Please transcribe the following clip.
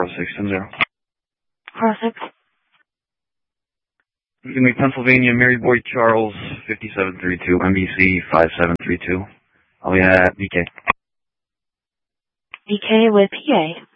40610. 406. Give me Pennsylvania, Mary Boy Charles, 5732, NBC 5732. I'll be at BK. BK with PA.